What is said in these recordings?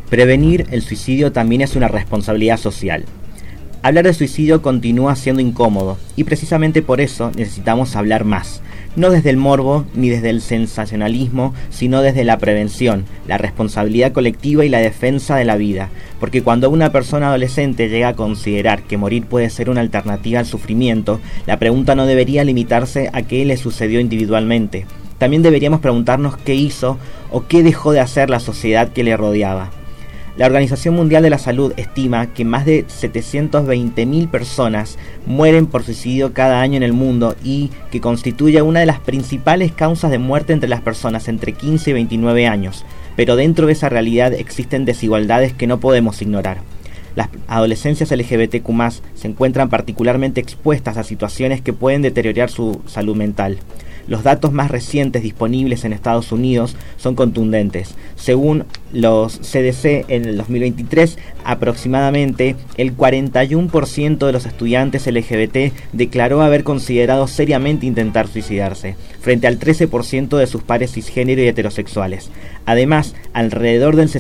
Prevenir el suicidio también es una responsabilidad social. Hablar de suicidio continúa siendo incómodo y precisamente por eso necesitamos hablar más. No desde el morbo ni desde el sensacionalismo, sino desde la prevención, la responsabilidad colectiva y la defensa de la vida. Porque cuando una persona adolescente llega a considerar que morir puede ser una alternativa al sufrimiento, la pregunta no debería limitarse a qué le sucedió individualmente. También deberíamos preguntarnos qué hizo o qué dejó de hacer la sociedad que le rodeaba. La Organización Mundial de la Salud estima que más de 720.000 personas mueren por suicidio cada año en el mundo y que constituye una de las principales causas de muerte entre las personas entre 15 y 29 años. Pero dentro de esa realidad existen desigualdades que no podemos ignorar. Las adolescencias LGBTQ+ se encuentran particularmente expuestas a situaciones que pueden deteriorar su salud mental. Los datos más recientes disponibles en Estados Unidos son contundentes. Según los CDC, en el 2023, aproximadamente el 41% de los estudiantes LGBT declaró haber considerado seriamente intentar suicidarse, frente al 13% de sus pares cisgénero y heterosexuales. Además, alrededor del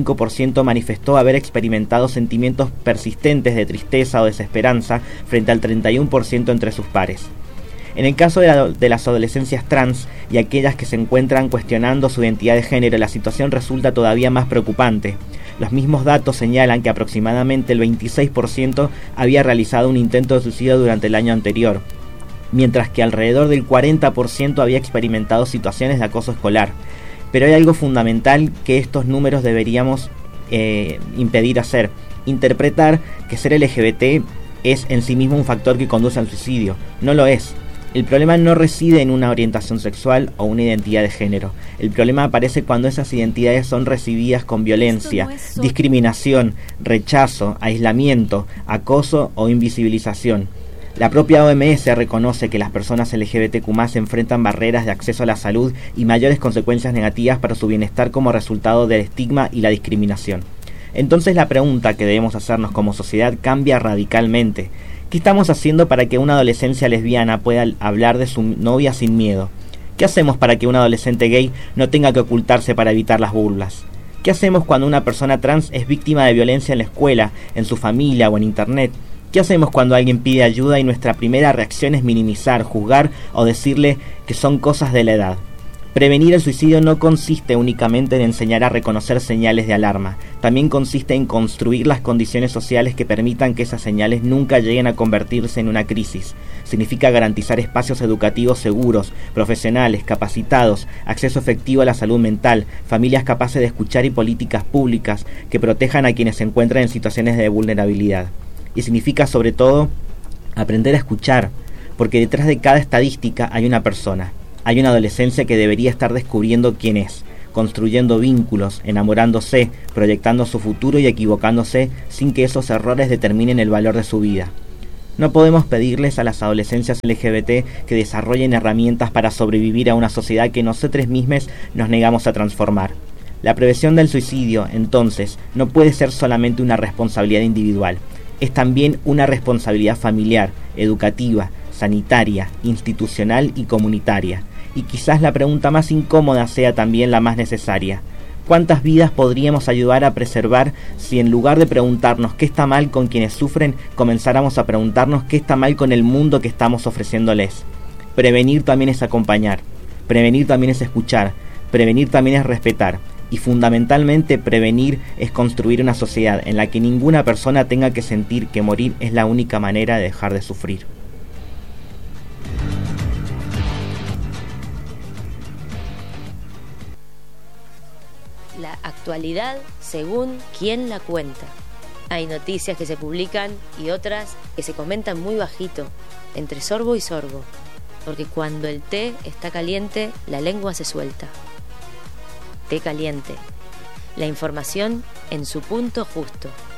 65% manifestó haber experimentado sentimientos persistentes de tristeza o desesperanza, frente al 31% entre sus pares. En el caso de las adolescencias trans y aquellas que se encuentran cuestionando su identidad de género, la situación resulta todavía más preocupante. Los mismos datos señalan que aproximadamente el 26% había realizado un intento de suicidio durante el año anterior, mientras que alrededor del 40% había experimentado situaciones de acoso escolar. Pero hay algo fundamental que estos números deberíamos impedir hacer: interpretar que ser LGBT es en sí mismo un factor que conduce al suicidio. No lo es. El problema no reside en una orientación sexual o una identidad de género. El problema aparece cuando esas identidades son recibidas con violencia, discriminación, rechazo, aislamiento, acoso o invisibilización. La propia OMS reconoce que las personas LGBTQ+ enfrentan barreras de acceso a la salud y mayores consecuencias negativas para su bienestar como resultado del estigma y la discriminación. Entonces la pregunta que debemos hacernos como sociedad cambia radicalmente. ¿Qué estamos haciendo para que una adolescencia lesbiana pueda hablar de su novia sin miedo? ¿Qué hacemos para que un adolescente gay no tenga que ocultarse para evitar las burlas? ¿Qué hacemos cuando una persona trans es víctima de violencia en la escuela, en su familia o en internet? ¿Qué hacemos cuando alguien pide ayuda y nuestra primera reacción es minimizar, juzgar o decirle que son cosas de la edad? Prevenir el suicidio no consiste únicamente en enseñar a reconocer señales de alarma, también consiste en construir las condiciones sociales que permitan que esas señales nunca lleguen a convertirse en una crisis. Significa garantizar espacios educativos seguros, profesionales, capacitados, acceso efectivo a la salud mental, familias capaces de escuchar y políticas públicas que protejan a quienes se encuentran en situaciones de vulnerabilidad. Y significa sobre todo aprender a escuchar, porque detrás de cada estadística hay una persona. Hay una adolescencia que debería estar descubriendo quién es, construyendo vínculos, enamorándose, proyectando su futuro y equivocándose sin que esos errores determinen el valor de su vida. No podemos pedirles a las adolescencias LGBT que desarrollen herramientas para sobrevivir a una sociedad que nosotros mismos nos negamos a transformar. La prevención del suicidio, entonces, no puede ser solamente una responsabilidad individual, es también una responsabilidad familiar, educativa, sanitaria, institucional y comunitaria. Y quizás la pregunta más incómoda sea también la más necesaria. ¿Cuántas vidas podríamos ayudar a preservar si en lugar de preguntarnos qué está mal con quienes sufren, comenzáramos a preguntarnos qué está mal con el mundo que estamos ofreciéndoles? Prevenir también es acompañar, prevenir también es escuchar, prevenir también es respetar. Y fundamentalmente prevenir es construir una sociedad en la que ninguna persona tenga que sentir que morir es la única manera de dejar de sufrir. La actualidad según quien la cuenta. Hay noticias que se publican y otras que se comentan muy bajito, entre sorbo y sorbo, porque cuando el té está caliente, la lengua se suelta. Té caliente. La información en su punto justo.